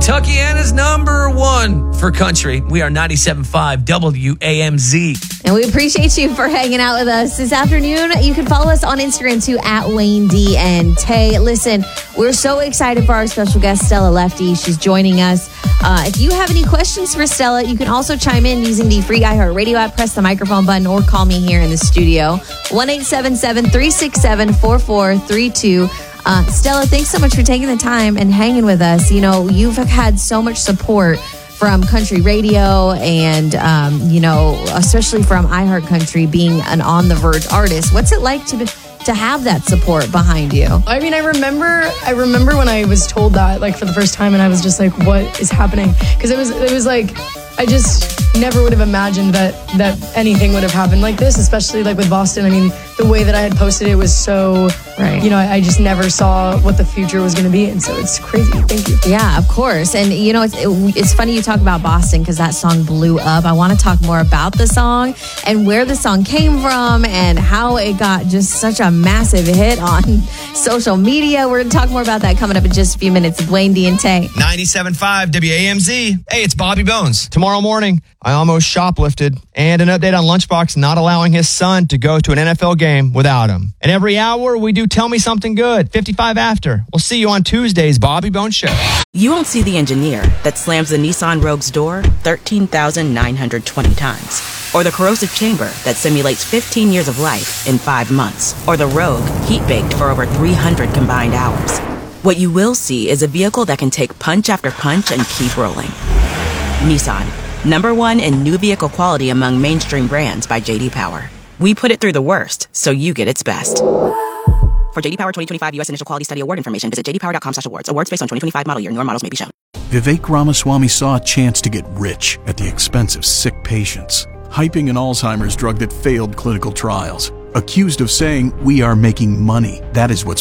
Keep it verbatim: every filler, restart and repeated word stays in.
Tuckiana's number one for country. We are ninety-seven point five W A M Z. And we appreciate you for hanging out with us this afternoon. You can follow us on Instagram too, at Wayne D and Tay. Listen, we're so excited for our special guest, Stella Lefty. She's joining us. Uh, if you have any questions for Stella, you can also chime in using the free iHeartRadio app. Press the microphone button or call me here in the studio. one eight seven seven, three six seven, four four three two. Uh, Stella, thanks so much for taking the time and hanging with us. You know, you've had so much support from country radio and, um, you know, especially from iHeart Country, being an On the Verge artist. What's it like to to have that support behind you? I mean, I remember I remember when I was told that, like, for the first time, and I was just like, what is happening? Because it was, it was like, I just never would have imagined that that anything would have happened like this, especially like with Boston. I mean, the way that I had posted it was so, right. you know, I, I just never saw what the future was going to be. And so it's crazy. Thank you. Yeah, of course. And, you know, it's, it, it's funny you talk about Boston because that song blew up. I want to talk more about the song and where the song came from and how it got just such a massive hit on social media. We're going to talk more about that coming up in just a few minutes with Wayne D and Tay. ninety-seven point five W A M Z. Hey, it's Bobby Bones. Tomorrow morning, I almost shoplifted, and an update on Lunchbox not allowing his son to go to an N F L game without him. And every hour, we do Tell Me Something Good, fifty-five after. We'll see you on Tuesday's Bobby Bones Show. You won't see the engineer that slams the Nissan Rogue's door thirteen thousand nine hundred twenty times. Or the corrosive chamber that simulates fifteen years of life in five months. Or the Rogue heat-baked for over three hundred combined hours. What you will see is a vehicle that can take punch after punch and keep rolling. Nissan, number one in new vehicle quality among mainstream brands by J D Power. We put it through the worst, so you get its best. For J D Power twenty twenty-five U S Initial Quality Study Award information, visit j d power dot com slash awards. Awards based on twenty twenty-five model year. Newer models may be shown. Vivek Ramaswamy saw a chance to get rich at the expense of sick patients, hyping an Alzheimer's drug that failed clinical trials. Accused of saying, "We are making money. That is what's